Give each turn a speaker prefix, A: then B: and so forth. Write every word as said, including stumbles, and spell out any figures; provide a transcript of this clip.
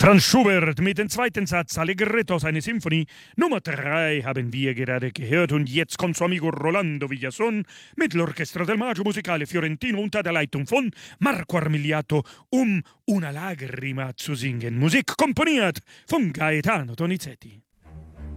A: Franz Schubert mit dem zweiten Satz Allegretto seine Symphonie Nummer drei haben wir gerade gehört und jetzt kommt zu amigo Rolando Villason mit l'Orchestra del Maggio Musicale Fiorentino unter der Leitung von Marco Armigliato, um Una Lagrima zu singen. Musik komponiert von Gaetano Donizetti.